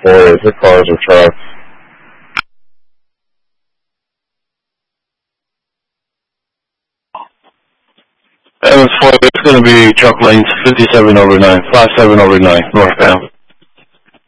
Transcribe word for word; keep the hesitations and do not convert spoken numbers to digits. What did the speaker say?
four, is it cars or trucks? Evans four, it's going to be truck lanes fifty-seven over nine, five seven over nine, northbound.